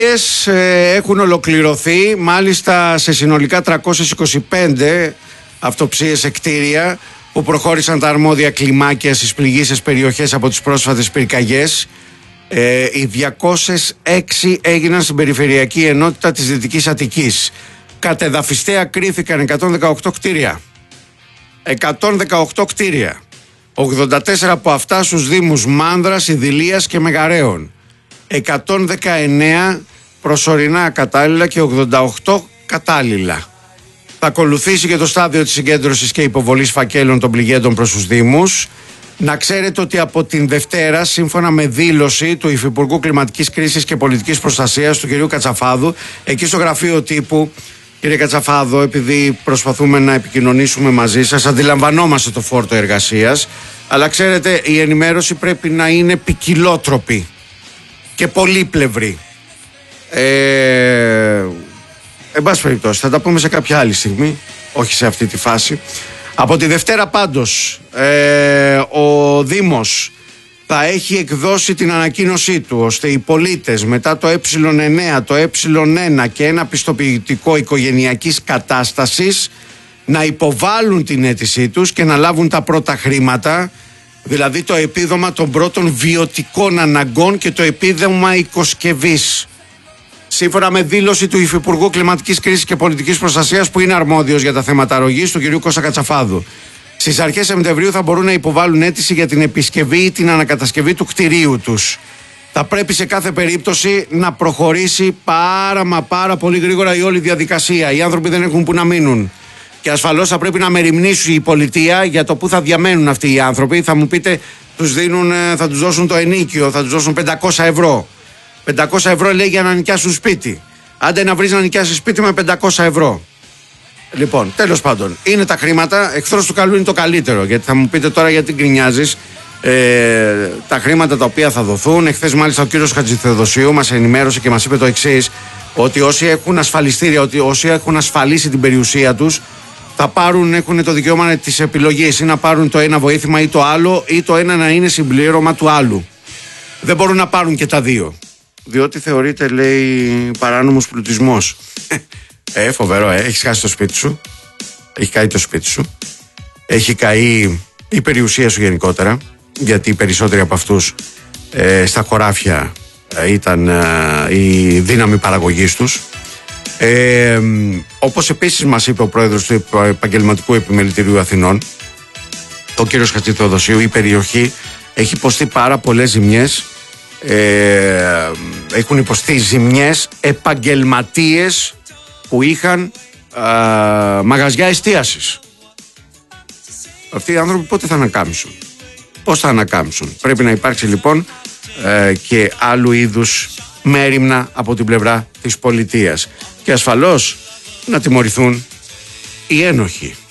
Έχουν ολοκληρωθεί μάλιστα σε συνολικά 325 αυτοψίες σε κτίρια που προχώρησαν τα αρμόδια κλιμάκια στις πληγείσες περιοχές από τις πρόσφατες πυρκαγιές. Οι 206 έγιναν στην περιφερειακή ενότητα της Δυτικής Αττικής. Κατεδαφιστέα κρίθηκαν 118 κτίρια. 118 κτίρια. 84 από αυτά στους δήμους Μάνδρας, Ιδηλίας και Μεγαρέων. 119 προσωρινά κατάλληλα και 88 κατάλληλα. Θα ακολουθήσει και το στάδιο της συγκέντρωσης και υποβολής φακέλων των πληγέντων προς τους δήμους. Να ξέρετε ότι από την Δευτέρα, σύμφωνα με δήλωση του Υφυπουργού Κλιματικής Κρίσης και Πολιτικής Προστασίας, του κ. Κατσαφάδου, εκεί στο γραφείο τύπου, κύριε Κατσαφάδο, επειδή προσπαθούμε να επικοινωνήσουμε μαζί σας, αντιλαμβανόμαστε το φόρτο εργασίας, αλλά ξέρετε, η ενημέρωση πρέπει να είναι ποικιλότροπη και πολύπλευρη. Εν πάση περιπτώσει, θα τα πούμε σε κάποια άλλη στιγμή, όχι σε αυτή τη φάση. Από τη Δευτέρα πάντως ο Δήμος θα έχει εκδώσει την ανακοίνωσή του, ώστε οι πολίτες μετά το ε9, το ε1 και ένα πιστοποιητικό οικογενειακής κατάστασης να υποβάλουν την αίτησή τους και να λάβουν τα πρώτα χρήματα, δηλαδή το επίδομα των πρώτων βιωτικών αναγκών και το επίδομα οικοσκευής. Σύμφωνα με δήλωση του Υφυπουργού Κλιματικής Κρίσης και Πολιτικής Προστασίας, που είναι αρμόδιος για τα θέματα αρρωγής, του κ. Κώστα Κατσαφάδου. Στις αρχές Σεπτεμβρίου θα μπορούν να υποβάλουν αίτηση για την επισκευή ή την ανακατασκευή του κτηρίου τους. Θα πρέπει σε κάθε περίπτωση να προχωρήσει πάρα πολύ γρήγορα η όλη διαδικασία. Οι άνθρωποι δεν έχουν που να μείνουν. Και ασφαλώς θα πρέπει να μεριμνήσει η πολιτεία για το που θα διαμένουν αυτοί οι άνθρωποι. Θα μου πείτε, θα τους δώσουν το ενίκιο, θα τους δώσουν 500 ευρώ. 500 ευρώ λέει για να νοικιάσουν σπίτι. Άντε να βρεις να νοικιάσεις σπίτι με 500 ευρώ. Λοιπόν, τέλος πάντων, είναι τα χρήματα. Εχθρός του καλού είναι το καλύτερο. Γιατί θα μου πείτε τώρα, γιατί γκρινιάζεις. Τα χρήματα τα οποία θα δοθούν. Εχθές μάλιστα ο κύριος Χατζηθεοδοσίου μας ενημέρωσε και μας είπε το εξής: ότι όσοι έχουν ασφαλιστήρια, ότι όσοι έχουν ασφαλίσει την περιουσία τους, θα πάρουν, έχουν το δικαίωμα της επιλογής, ή να πάρουν το ένα βοήθημα ή το άλλο, ή το ένα να είναι συμπλήρωμα του άλλου. Δεν μπορούν να πάρουν και τα δύο. Διότι θεωρείται, λέει, παράνομος πλουτισμός. Φοβερό, έχεις χάσει το σπίτι σου. Έχει καεί το σπίτι σου. Έχει καεί η περιουσία σου γενικότερα. Γιατί οι περισσότεροι από αυτούς στα χωράφια ήταν η δύναμη παραγωγής τους. Όπως επίσης μας είπε ο πρόεδρος του Επαγγελματικού Επιμελητηρίου Αθηνών, ο κύριος Χατζηθεοδοσίου, η περιοχή έχει υποστεί πάρα πολλές ζημιές. Έχουν υποστεί ζημιές επαγγελματίες που είχαν μαγαζιά εστίασης. Αυτοί οι άνθρωποι πότε θα ανακάμψουν? Πώς θα ανακάμψουν? Πρέπει να υπάρξει λοιπόν και άλλου είδους μέριμνα από την πλευρά της πολιτείας. Και ασφαλώς να τιμωρηθούν οι ένοχοι.